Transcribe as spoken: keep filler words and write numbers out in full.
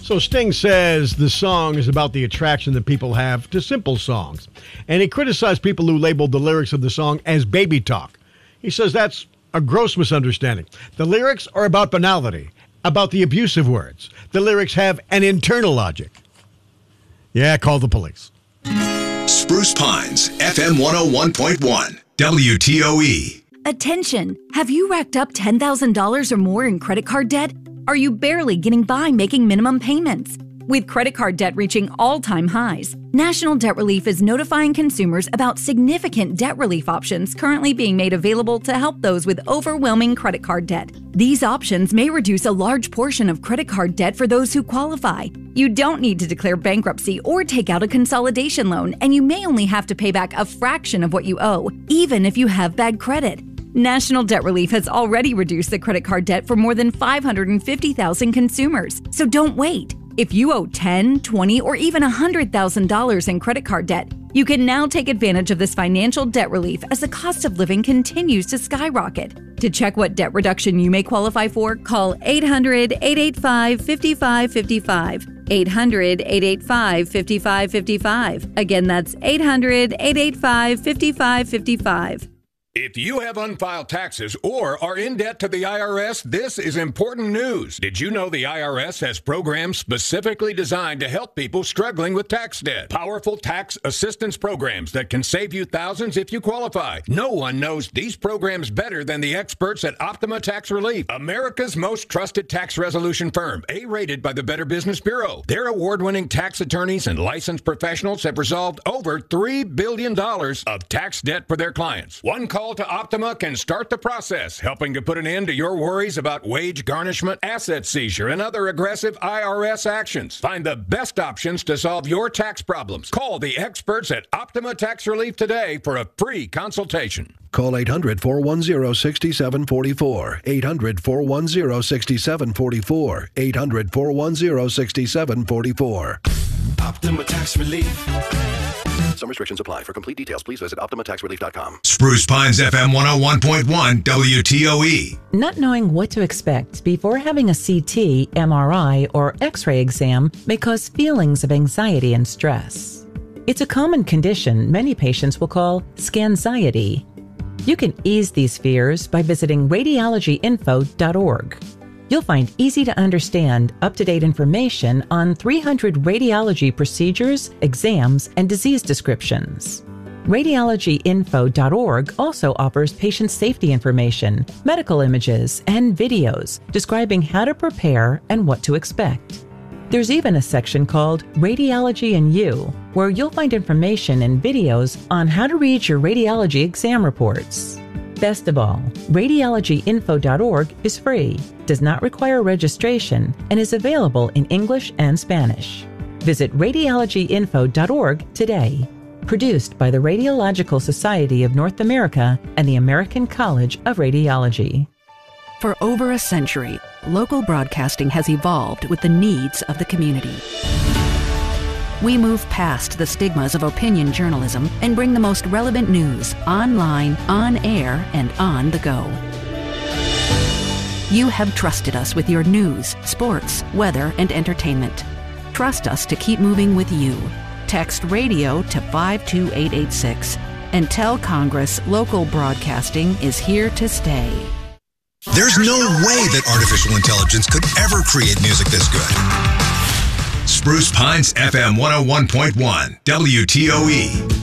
So Sting says the song is about the attraction that people have to simple songs. And he criticized people who labeled the lyrics of the song as baby talk. He says that's a gross misunderstanding. The lyrics are about banality, about the abusive words. The lyrics have an internal logic. Yeah, call the police. Spruce Pines, F M one oh one point one, W T O E. Attention! Have you racked up ten thousand dollars or more in credit card debt? Are you barely getting by making minimum payments? With credit card debt reaching all-time highs, National Debt Relief is notifying consumers about significant debt relief options currently being made available to help those with overwhelming credit card debt. These options may reduce a large portion of credit card debt for those who qualify. You don't need to declare bankruptcy or take out a consolidation loan, and you may only have to pay back a fraction of what you owe, even if you have bad credit. National Debt Relief has already reduced the credit card debt for more than five hundred fifty thousand consumers, so don't wait. If you owe ten thousand dollars, twenty thousand dollars, or even one hundred thousand dollars in credit card debt, you can now take advantage of this financial debt relief as the cost of living continues to skyrocket. To check what debt reduction you may qualify for, call eight hundred, eight eight five, five five five five. eight hundred, eight eight five, five five five five. Again, that's eight hundred, eight eight five, five five five five. If you have unfiled taxes or are in debt to the I R S, this is important news. Did you know the I R S has programs specifically designed to help people struggling with tax debt? Powerful tax assistance programs that can save you thousands if you qualify. No one knows these programs better than the experts at Optima Tax Relief, America's most trusted tax resolution firm, A-rated by the Better Business Bureau. Their award-winning tax attorneys and licensed professionals have resolved over three billion dollars of tax debt for their clients. One call to Optima can start the process, helping to put an end to your worries about wage garnishment, asset seizure, and other aggressive I R S actions. Find the best options to solve your tax problems. Call the experts at Optima Tax Relief today for a free consultation. Call eight hundred, four one zero, six seven four four. eight hundred, four one zero, six seven four four. eight hundred, four one zero, six seven four four. Optima Tax Relief. Some restrictions apply. For complete details, please visit optima tax relief dot com. Spruce Pines, F M one oh one point one, W T O E. Not knowing what to expect before having a C T, M R I, or X-ray exam may cause feelings of anxiety and stress. It's a common condition many patients will call scanxiety. You can ease these fears by visiting radiology info dot org. You'll find easy-to-understand, up-to-date information on three hundred radiology procedures, exams, and disease descriptions. radiology info dot org also offers patient safety information, medical images, and videos describing how to prepare and what to expect. There's even a section called Radiology and You, where you'll find information and videos on how to read your radiology exam reports. Best of all, radiology info dot org is free, does not require registration, and is available in English and Spanish. Visit radiology info dot org today. Produced by the Radiological Society of North America and the American College of Radiology. For over a century, local broadcasting has evolved with the needs of the community. We move past the stigmas of opinion journalism and bring the most relevant news online, on air, and on the go. You have trusted us with your news, sports, weather, and entertainment. Trust us to keep moving with you. Text radio to five two eight eight six and tell Congress local broadcasting is here to stay. There's no way that artificial intelligence could ever create music this good. Spruce Pines, F M one oh one point one, W T O E.